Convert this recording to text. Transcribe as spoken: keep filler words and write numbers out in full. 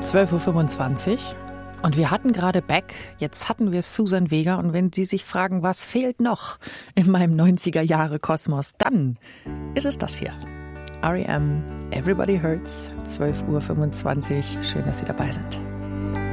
zwölf Uhr fünfundzwanzig und wir hatten gerade Beck, jetzt hatten wir Suzanne Vega und wenn Sie sich fragen, was fehlt noch in meinem neunziger-Jahre-Kosmos, dann ist es das hier. R E M, Everybody Hurts, zwölf Uhr fünfundzwanzig. Schön, dass Sie dabei sind.